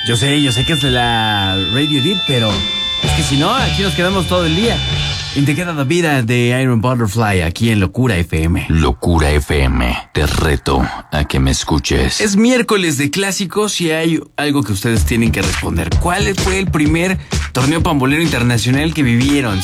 Yo sé que es de la Radio Edit, pero es que si no, aquí nos quedamos todo el día. Y te queda la vida de Iron Butterfly aquí en Locura FM. Locura FM, te reto a que me escuches. Es miércoles de clásicos y hay algo que ustedes tienen que responder. ¿Cuál fue el primer torneo pambolero internacional que vivieron?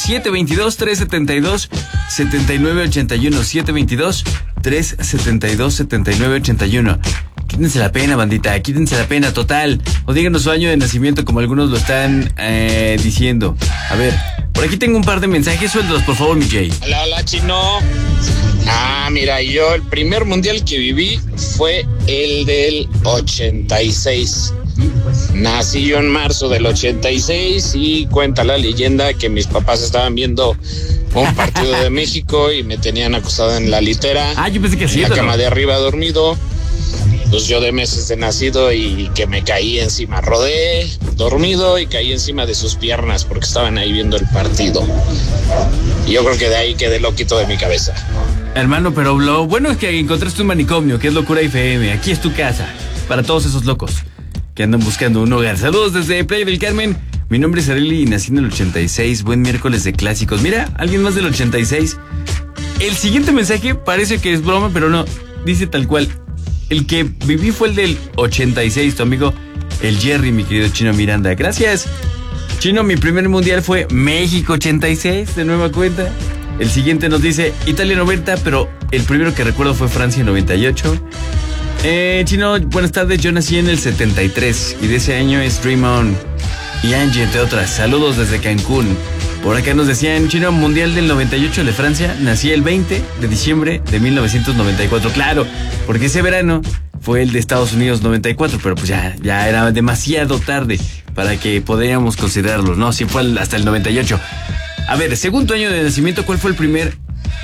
722-372-7981. 722-372-7981. Quítense la pena, bandita, quítense la pena, total. O díganos su año de nacimiento como algunos lo están diciendo. A ver, por aquí tengo un par de mensajes, suéltalos por favor, mi Jay. Hola, Chino. Mira, yo el primer mundial que viví fue el del 86. Nací yo en marzo del 86 y cuenta la leyenda que mis papás estaban viendo un partido de México y me tenían acostado en la litera. Yo pensé que sí. En la cama de arriba dormido. Pues yo de meses de nacido y que me caí encima, rodé dormido y caí encima de sus piernas porque estaban ahí viendo el partido. Y yo creo que de ahí quedé loquito de mi cabeza. Hermano, pero lo bueno es que encontraste un manicomio, que es Locura FM. Aquí es tu casa, para todos esos locos que andan buscando un hogar. Saludos desde Playa del Carmen. Mi nombre es Arely y nací en el 86. Buen miércoles de clásicos. Mira, alguien más del 86. El siguiente mensaje parece que es broma, pero no, dice tal cual. El que viví fue el del 86, tu amigo el Jerry, mi querido Chino Miranda. Gracias, Chino. Mi primer mundial fue México 86, de nueva cuenta. El siguiente nos dice Italia 90, pero el primero que recuerdo fue Francia 98. Chino, buenas tardes. Yo nací en el 73 y de ese año es Dream On y Angie, entre otras. Saludos desde Cancún. Por acá nos decían, Chino, mundial del 98 de Francia. Nací el 20 de diciembre de 1994. Claro, porque ese verano fue el de Estados Unidos 94, pero pues ya era demasiado tarde para que podríamos considerarlo, ¿no? Sí fue hasta el 98. A ver, según tu año de nacimiento, ¿cuál fue el primer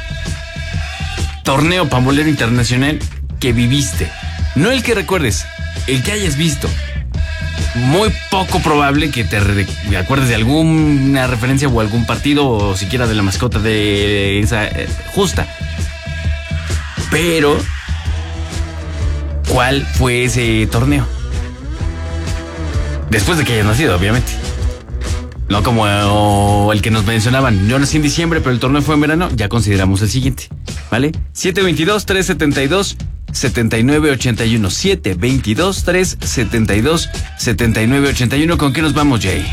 torneo pambolero internacional que viviste? No el que recuerdes, el que hayas visto. Muy poco probable que te acuerdes de alguna referencia o algún partido o siquiera de la mascota de esa justa. Pero, ¿cuál fue ese torneo? Después de que hayas nacido, obviamente. No como el que nos mencionaban. Yo nací en diciembre, pero el torneo fue en verano. Ya consideramos el siguiente, ¿vale? 722-372-7981. 722-372-7981. ¿Con qué nos vamos, Jay?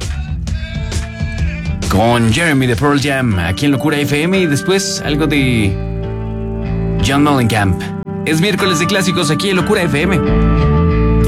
Con Jeremy de Pearl Jam, aquí en Locura FM, y después algo de John Mellencamp. Es miércoles de clásicos aquí en Locura FM.